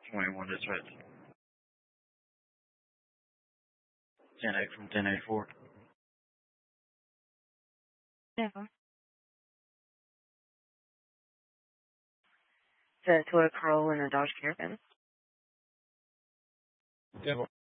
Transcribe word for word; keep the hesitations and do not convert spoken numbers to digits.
twenty-one, that's right. ten eight from ten eighty-four. Yeah. It's a Toyota Corolla and a Dodge Caravan. Yeah.